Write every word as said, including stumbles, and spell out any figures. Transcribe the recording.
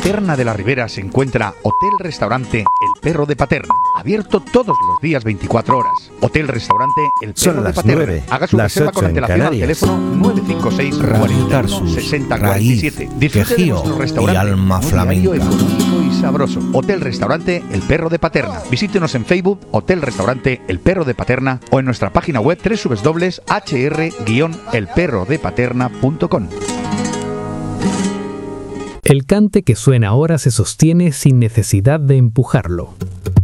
Paterna de la Ribera se encuentra Hotel-Restaurante El Perro de Paterna, abierto todos los días veinticuatro horas. Hotel-Restaurante El Perro Son de las Paterna. nueve, Haga su las reserva con ocho en antelación al Canarias. teléfono nueve cinco seis, Radio cuarenta y uno, Tarsus, sesenta, cuarenta y siete. raíz, Disfrute de quejío nuestro y restaurante, alma muy flamenca. diario, económico y sabroso. Hotel-Restaurante El Perro de Paterna. Visítenos en Facebook, Hotel-Restaurante El Perro de Paterna, o en nuestra página web doble u doble u doble u punto h r guion el perro de paterna punto com. El cante que suena ahora se sostiene sin necesidad de empujarlo.